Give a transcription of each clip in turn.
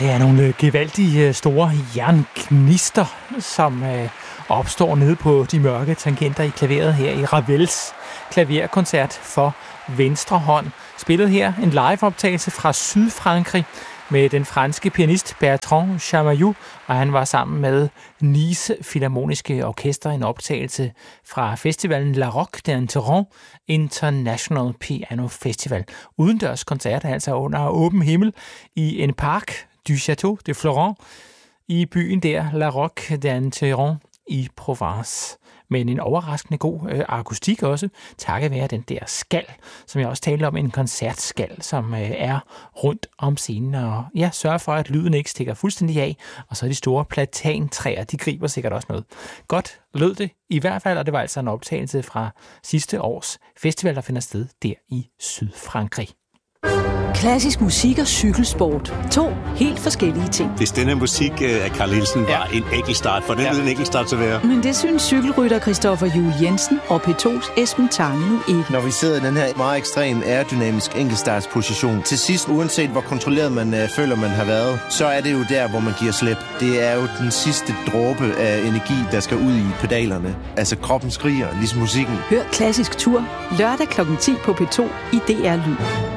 det er nogle gevaldige store jernknister, som opstår nede på de mørke tangenter i klaveret her i Ravels klaverkoncert for venstre hånd. Spillet her en liveoptagelse fra Sydfrankrig med den franske pianist Bertrand Chamayou, og han var sammen med Nice Filharmoniske Orkester, en optagelse fra festivalen La Roque d'Anteron International Piano Festival. Udendørs koncert, altså under åben himmel i en park du Château de Florent i byen der, La Roque d'Anteron i Provence. Men en overraskende god akustik også, takket være den der skal, som jeg også talte om, en koncertskal, som er rundt om scenen, og sørger for, at lyden ikke stikker fuldstændig af, og så de store platantræer, de griber sikkert også noget. Godt lød det i hvert fald, og det var altså en optagelse fra sidste års festival, der finder sted der i Sydfrankrig. Klassisk musik og cykelsport. 2 helt forskellige ting. Hvis denne musik af Carl Nielsen var en enkeltstart, for den ville en enkeltstart til være. Men det synes cykelrytter Christoffer Juhl Jensen og P2's Esben Tange nu ikke. Når vi sidder i den her meget ekstrem aerodynamisk enkeltstartsposition, til sidst, uanset hvor kontrolleret man føler, man har været, så er det jo der, hvor man giver slip. Det er jo den sidste dråbe af energi, der skal ud i pedalerne. Altså kroppen skriger, ligesom musikken. Hør Klassisk Tur lørdag kl. 10 på P2 i DR Lyd.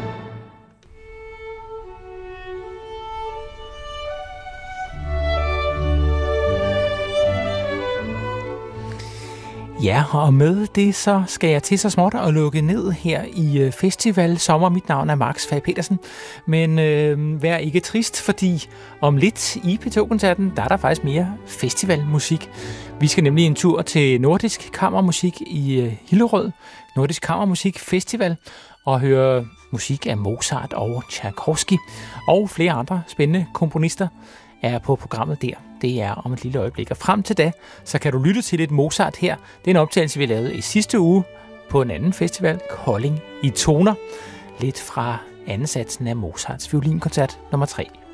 Ja, og med det så skal jeg til så småt og lukke ned her i Festival Sommer. Mit navn er Max Fag Petersen, men vær ikke trist, fordi om lidt i P2-koncerten, der er der faktisk mere festivalmusik. Vi skal nemlig en tur til Nordisk Kammermusik i Hillerød, Nordisk Kammermusik Festival, og høre musik af Mozart og Tchaikovsky og flere andre spændende komponister er på programmet der. Det er om et lille øjeblik. Og frem til da, så kan du lytte til lidt Mozart her. Det er en optagelse, vi lavede i sidste uge på en anden festival, Kolding i toner. Lidt fra anden satsen af Mozarts violinkoncert nummer 3.